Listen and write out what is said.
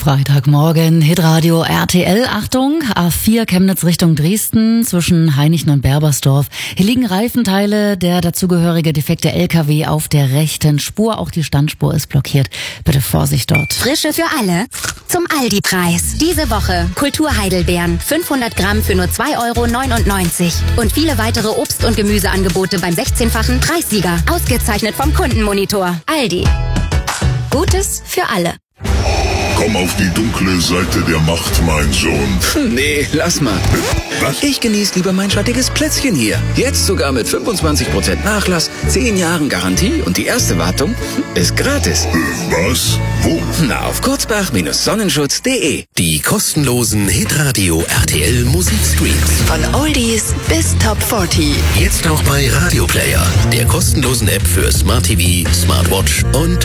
Freitagmorgen, Hitradio RTL. Achtung, A4 Chemnitz Richtung Dresden zwischen Hainichen und Berbersdorf. Hier liegen Reifenteile, der dazugehörige defekte LKW auf der rechten Spur. Auch die Standspur ist blockiert. Bitte Vorsicht dort. Frische für alle zum Aldi-Preis. Diese Woche Kulturheidelbeeren, 500 Gramm für nur 2,99 € und viele weitere Obst- und Gemüseangebote beim 16-fachen Preissieger. Ausgezeichnet vom Kundenmonitor. Aldi. Gutes für alle. Komm auf die dunkle Seite der Macht, mein Sohn. Nee, lass mal. Was? Ich genieße lieber mein schattiges Plätzchen hier. Jetzt sogar mit 25% Nachlass, 10 Jahren Garantie und die erste Wartung ist gratis. Was? Wo? Na, auf kurzbach-sonnenschutz.de. Die kostenlosen Hitradio RTL Musikstreams. Von Oldies bis Top 40. Jetzt auch bei Radio Player, der kostenlosen App für Smart TV, Smartwatch und